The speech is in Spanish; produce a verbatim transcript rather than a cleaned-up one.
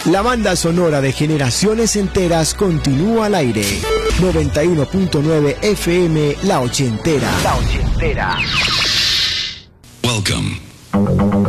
La banda sonora de generaciones enteras continúa al aire. noventa y uno punto nueve F M La Ochentera. La Ochentera. Welcome.